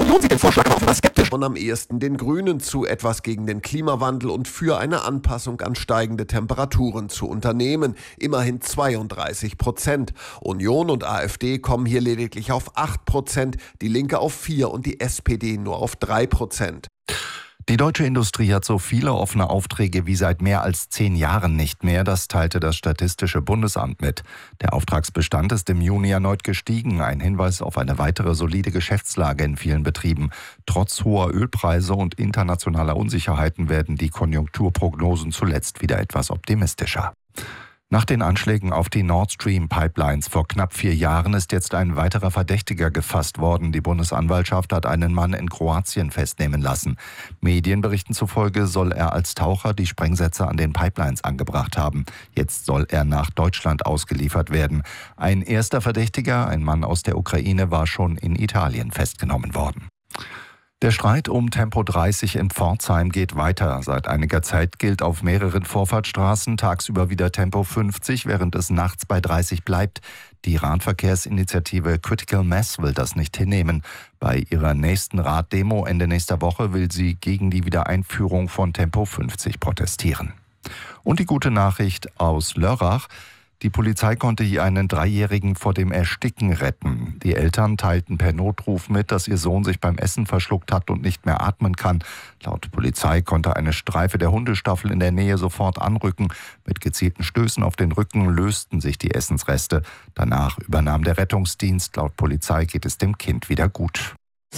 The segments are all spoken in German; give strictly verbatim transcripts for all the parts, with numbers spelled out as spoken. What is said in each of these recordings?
Union sieht den Vorschlag aber offenbar skeptisch. Und am ehesten den Grünen zu, etwas gegen den Klimawandel und für eine Anpassung an steigende Temperaturen zu unternehmen. Immerhin zweiunddreißig Prozent. Union und AfD kommen hier lediglich auf acht Prozent, die Linke auf vier und die S P D nur auf drei Prozent. Die deutsche Industrie hat so viele offene Aufträge wie seit mehr als zehn Jahren nicht mehr. Das teilte das Statistische Bundesamt mit. Der Auftragsbestand ist im Juni erneut gestiegen. Ein Hinweis auf eine weitere solide Geschäftslage in vielen Betrieben. Trotz hoher Ölpreise und internationaler Unsicherheiten werden die Konjunkturprognosen zuletzt wieder etwas optimistischer. Nach den Anschlägen auf die Nord Stream Pipelines vor knapp vier Jahren ist jetzt ein weiterer Verdächtiger gefasst worden. Die Bundesanwaltschaft hat einen Mann in Kroatien festnehmen lassen. Medienberichten zufolge soll er als Taucher die Sprengsätze an den Pipelines angebracht haben. Jetzt soll er nach Deutschland ausgeliefert werden. Ein erster Verdächtiger, ein Mann aus der Ukraine, war schon in Italien festgenommen worden. Der Streit um Tempo dreißig in Pforzheim geht weiter. Seit einiger Zeit gilt auf mehreren Vorfahrtsstraßen tagsüber wieder Tempo fünfzig, während es nachts bei dreißig bleibt. Die Radverkehrsinitiative Critical Mass will das nicht hinnehmen. Bei ihrer nächsten Raddemo Ende nächster Woche will sie gegen die Wiedereinführung von Tempo fünfzig protestieren. Und die gute Nachricht aus Lörrach: Die Polizei konnte hier einen Dreijährigen vor dem Ersticken retten. Die Eltern teilten per Notruf mit, dass ihr Sohn sich beim Essen verschluckt hat und nicht mehr atmen kann. Laut Polizei konnte eine Streife der Hundestaffel in der Nähe sofort anrücken. Mit gezielten Stößen auf den Rücken lösten sich die Essensreste. Danach übernahm der Rettungsdienst. Laut Polizei geht es dem Kind wieder gut.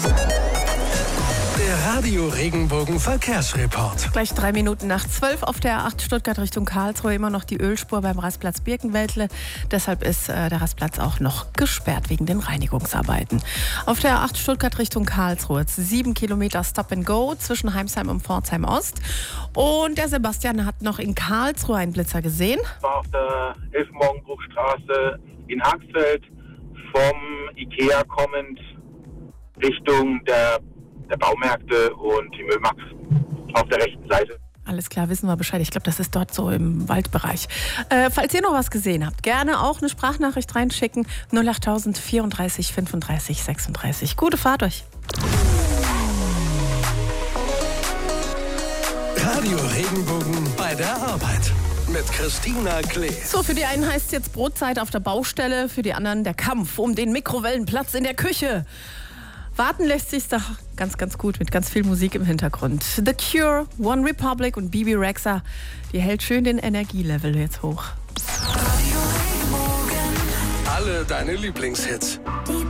Der Radio Regenbogen Verkehrsreport. Gleich drei Minuten nach zwölf auf der A acht Stuttgart Richtung Karlsruhe immer noch die Ölspur beim Rastplatz Birkenweltle. Deshalb ist äh, der Rastplatz auch noch gesperrt wegen den Reinigungsarbeiten. Auf der A acht Stuttgart Richtung Karlsruhe sieben Kilometer Stop and Go zwischen Heimsheim und Pforzheim Ost. Und der Sebastian hat noch in Karlsruhe einen Blitzer gesehen. War auf der Elfenmorgenbruchstraße in Haxfeld vom Ikea kommend Richtung der der Baumärkte und die Müllmarkt auf der rechten Seite. Alles klar, wissen wir Bescheid. Ich glaube, das ist dort so im Waldbereich. Äh, falls ihr noch was gesehen habt, gerne auch eine Sprachnachricht reinschicken. null acht vierunddreißig fünfunddreißig sechsunddreißig. Gute Fahrt euch. Radio Regenbogen bei der Arbeit. Mit Christina Klee. So, für die einen heißt es jetzt Brotzeit auf der Baustelle, für die anderen der Kampf um den Mikrowellenplatz in der Küche. Warten lässt sich's doch ganz, ganz gut mit ganz viel Musik im Hintergrund. The Cure, One Republic und Bibi Rexha, die hält schön den Energielevel jetzt hoch. Alle deine Lieblingshits. Die